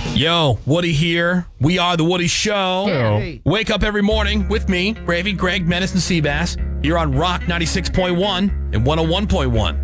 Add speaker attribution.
Speaker 1: Yo, Woody here. We are The Woody Show.
Speaker 2: Hey.
Speaker 1: Wake up every morning with me, Gravy, Greg, Menace, and Seabass, here on Rock 96.1 and 101.1.